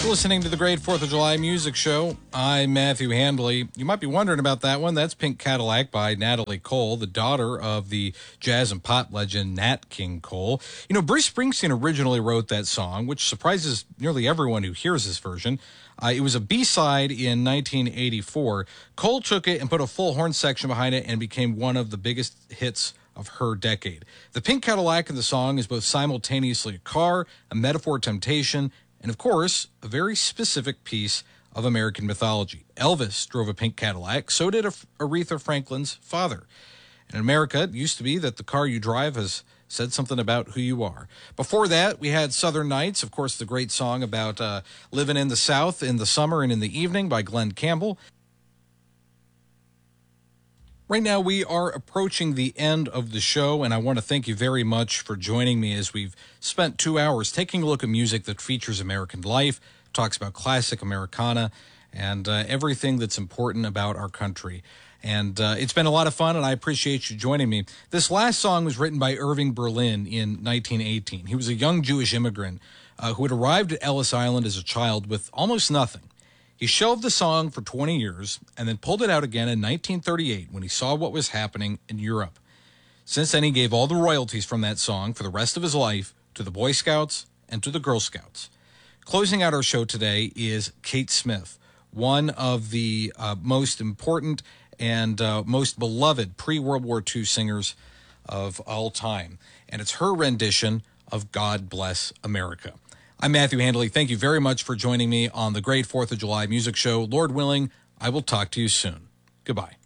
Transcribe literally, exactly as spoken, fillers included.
Listening to the Great Fourth of July Music Show. I'm Matthew Handley. You might be wondering about that one. That's Pink Cadillac by Natalie Cole, the daughter of the jazz and pop legend Nat King Cole. You know, Bruce Springsteen originally wrote that song, which surprises nearly everyone who hears this version. Uh, it was a B-side in nineteen eighty-four. Cole took it and put a full horn section behind it and became one of the biggest hits of her decade. The Pink Cadillac in the song is both simultaneously a car, a metaphor of temptation, and, of course, a very specific piece of American mythology. Elvis drove a pink Cadillac, so did Aretha Franklin's father. In America, it used to be that the car you drive has said something about who you are. Before that, we had Southern Nights, of course, the great song about uh, living in the South in the summer and in the evening by Glenn Campbell. Right now, we are approaching the end of the show, and I want to thank you very much for joining me as we've spent two hours taking a look at music that features American life, talks about classic Americana, and uh, everything that's important about our country. And uh, it's been a lot of fun, and I appreciate you joining me. This last song was written by Irving Berlin in nineteen eighteen. He was a young Jewish immigrant uh, who had arrived at Ellis Island as a child with almost nothing. He shelved the song for twenty years and then pulled it out again in nineteen thirty-eight when he saw what was happening in Europe. Since then, he gave all the royalties from that song for the rest of his life to the Boy Scouts and to the Girl Scouts. Closing out our show today is Kate Smith, one of the uh, most important and uh, most beloved pre-World War Two singers of all time. And it's her rendition of God Bless America. I'm Matthew Handley. Thank you very much for joining me on the Great Fourth of July Music Show. Lord willing, I will talk to you soon. Goodbye.